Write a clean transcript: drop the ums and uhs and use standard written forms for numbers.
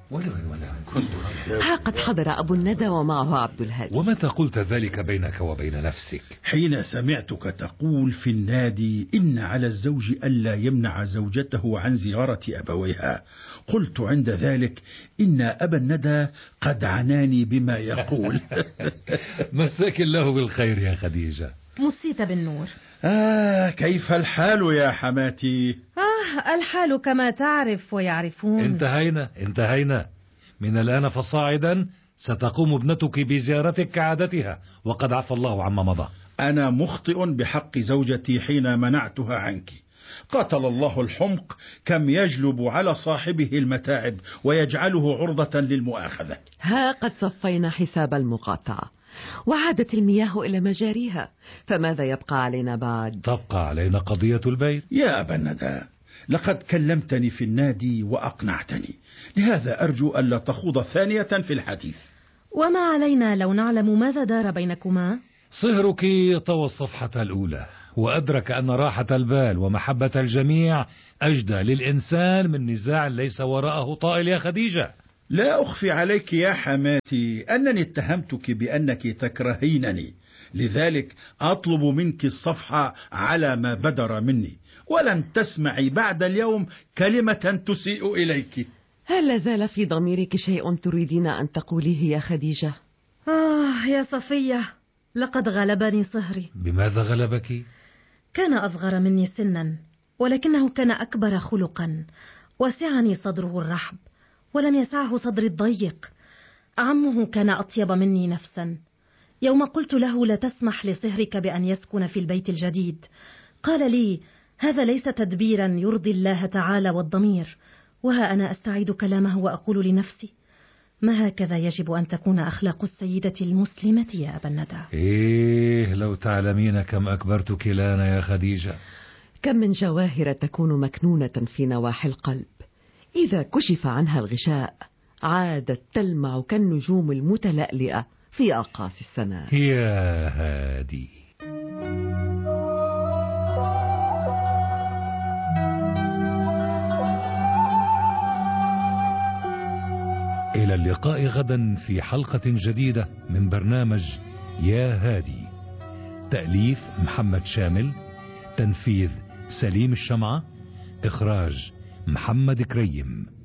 ولا كنت ها قد حضر أبو الندى ومعه عبد الهادي. ومتى قلت ذلك بينك وبين نفسك؟ حين سمعتك تقول في النادي إن على الزوج ألا يمنع زوجته عن زيارة أبويها، قلت عند ذلك إن أبا الندى قد عناني بما يقول. مساك الله بالخير يا خديجة. مسيت بالنور. كيف الحال يا حماتي؟ الحال كما تعرف ويعرفون. انتهينا من الآن فصاعدا ستقوم ابنتك بزيارتك كعادتها، وقد عفى الله عما مضى. أنا مخطئ بحق زوجتي حين منعتها عنك. قاتل الله الحمق، كم يجلب على صاحبه المتاعب ويجعله عرضة للمؤاخذة. ها قد صفينا حساب المقاطعة وعادت المياه إلى مجاريها، فماذا يبقى علينا بعد؟ تبقى علينا قضية البيت. يا أبا الندى، لقد كلمتني في النادي وأقنعتني، لهذا أرجو ألا تخوض ثانية في الحديث. وما علينا لو نعلم ماذا دار بينكما؟ صهرك طوى الصفحة الأولى وأدرك أن راحة البال ومحبة الجميع أجدى للإنسان من نزاع ليس وراءه طائل يا خديجة. لا أخفي عليك يا حماتي أنني اتهمتك بأنك تكرهينني، لذلك أطلب منك الصفحة على ما بدر مني، ولن تسمعي بعد اليوم كلمة تسيء إليك. هل لازال في ضميرك شيء تريدين أن تقوليه يا خديجة؟ يا صفية، لقد غلبني صهري. بماذا غلبك؟ كان أصغر مني سنا، ولكنه كان أكبر خلقا، وسعني صدره الرحب ولم يسعه صدري الضيق. عمه كان أطيب مني نفسا. يوم قلت له لا تسمح لصهرك بأن يسكن في البيت الجديد، قال لي هذا ليس تدبيرا يرضي الله تعالى والضمير. وها أنا أستعيد كلامه وأقول لنفسي ما هكذا يجب أن تكون أخلاق السيدة المسلمة يا أبا الندى. لو تعلمين كم أكبرتك لنا يا خديجة. كم من جواهر تكون مكنونة في نواحي القلب، إذا كشف عنها الغشاء عادت تلمع كالنجوم المتلألئة في أقاصي السماء. يا هادي. إلى اللقاء غدا في حلقة جديدة من برنامج يا هادي. تأليف محمد شامل، تنفيذ سليم الشمعة، إخراج محمد كريم.